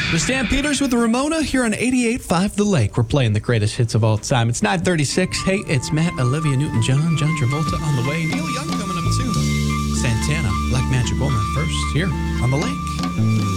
The Stampeders with the Ramona here on 88.5 The Lake. We're playing the greatest hits of all time. It's 9:36. Hey, it's Matt, Olivia Newton-John, John Travolta on the way. Neil Young coming up too. Santana, Black Magic Woman first here on The Lake.